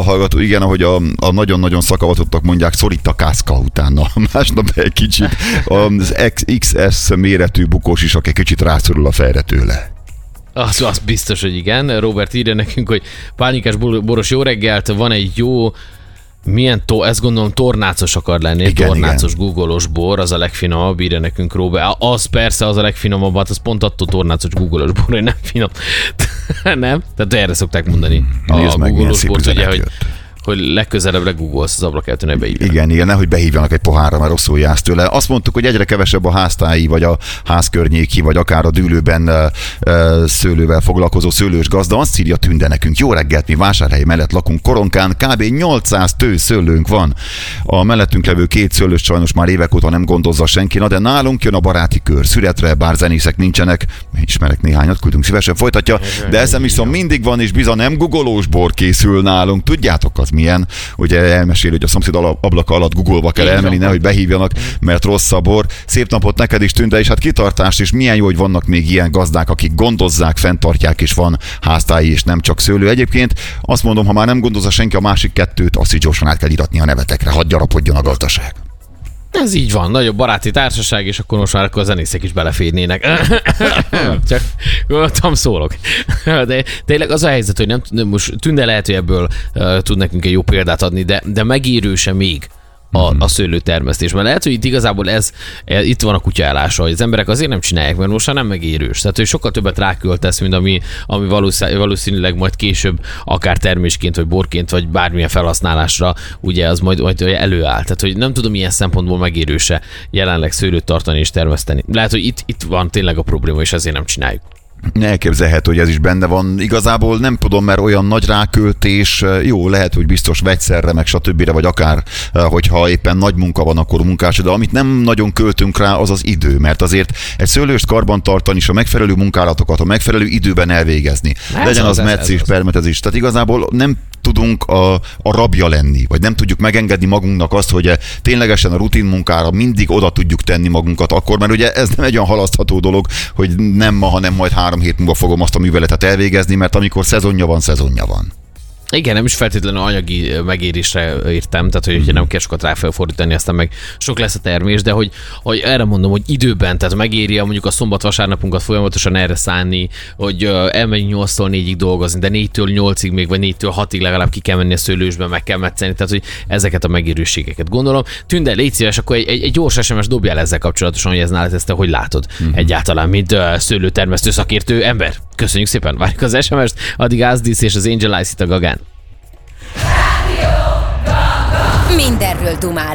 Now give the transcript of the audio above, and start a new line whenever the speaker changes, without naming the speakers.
hallgató, igen, ahogy a nagyon-nagyon szakavatottak mondják, szorít a kászka utána. Másnap egy kicsit az XS méretű bukós is, aki kicsit rászorul a fejre tőle.
Az biztos, hogy igen. Robert írja nekünk, hogy pálinkás boros jó reggelt, van egy jó, ezt gondolom tornácos akar lenni, igen, tornácos googolós bor, az a legfinomabb, írja nekünk Robert. Az persze, az a legfinomabb, hát az pont attól tornácos googolós bor, hogy nem finom. Nem? Tehát erre szokták mondani.
Nézd meg, milyen szép
bort, ugye,
jött.
Hogy legközelebb legugolsz az ablakkeltőnek beívjanak.
Igen, nehogy behívjanak egy pohárra, mert rosszul jársz tőle. Azt mondtuk, hogy egyre kevesebb a háztáji, vagy a házkörnyéki, vagy akár a dűlőben szőlővel foglalkozó szőlős gazda. Azt írja Tünde nekünk: jó reggelt, mi Vásárhely mellett lakunk Koronkán, kb. 800 szőlőnk van. A mellettünk levő 2 szőlős sajnos már évek óta nem gondozza senki, de nálunk jön a baráti kör. Szüretre, bár zenészek nincsenek, ismerek néhányat, küldünk szívesen, folytatja, de eszem viszont mindig van, és bizony nem gugolós bor készül nálunk. Tudjátok, az milyen? Ugye elmesél, hogy a szomszéd ablaka alatt Google-ba kell elmenni, nehogy behívjanak, mert rossz a bor. Szép napot neked is, Tünde, és hát kitartást, és milyen jó, hogy vannak még ilyen gazdák, akik gondozzák, fenntartják, és van háztáji, és nem csak szőlő. Egyébként azt mondom, ha már nem gondozza senki a másik 2-t, azt is gyorsan át kell iratni a nevetekre, hadd gyarapodjon a gazdaság.
Ez így van, nagyobb baráti társaság, és akkor most már a zenészek is beleférnének. Csak gondoltam, szólok. De tényleg az a helyzet, hogy nem, most Tünde lehet, hogy ebből tud nekünk egy jó példát adni, de megérőse még a szőlőtermesztés. Mert lehet, hogy itt igazából itt van a kutyaállása, hogy az emberek azért nem csinálják, mert most már nem megérős. Tehát, hogy sokkal többet ráköltesz, mint ami valószínűleg majd később akár termésként, vagy borként, vagy bármilyen felhasználásra ugye az majd előáll. Tehát, hogy nem tudom, milyen szempontból megérőse jelenleg szőlőt tartani és termeszteni. Lehet, hogy itt van tényleg a probléma, és ezért nem csináljuk.
Elképzelhető, hogy ez is benne van. Igazából nem tudom, mert olyan nagy ráköltés, jó, lehet, hogy biztos vegyszerre, meg stb. Vagy akár, hogyha éppen nagy munka van, akkor munkás, de amit nem nagyon költünk rá, az az idő, mert azért egy szőlőst karban tartani, és a megfelelő munkálatokat a megfelelő időben elvégezni. Legyen az meccés, permetezés. Tehát igazából nem tudunk a rabja lenni, vagy nem tudjuk megengedni magunknak azt, hogy ténylegesen a rutin munkára mindig oda tudjuk tenni magunkat akkor, mert ugye ez nem egy olyan halasztható dolog, hogy nem ma, hanem majd 3 hét múlva fogom azt a műveletet elvégezni, mert amikor szezonja van.
Igen, nem is feltétlenül anyagi megérésre értem, tehát hogy nem kell sokat rá felfordítani, aztán meg sok lesz a termés, de hogy erre mondom, hogy időben, tehát megéri mondjuk a szombat-vasárnapunkat folyamatosan erre szánni, hogy elmegyünk 8-tól 4-ig dolgozni, de 4-től 8-ig még, vagy 4-től 6-ig legalább ki kell menni a szőlősbe, meg kell metszelni, tehát hogy ezeket a megérőségeket gondolom. Tünde, légy szíves, akkor egy gyors SMS dobjál ezzel kapcsolatosan, hogy ez nálad, ezt te hogy látod egyáltalán, mint szőlőtermesztő szakértő ember. Köszönjük szépen, várjuk az SMS-t, addig Ázdísz és az Angel Eyes itt a Gagán.
Mindenről dumálunk.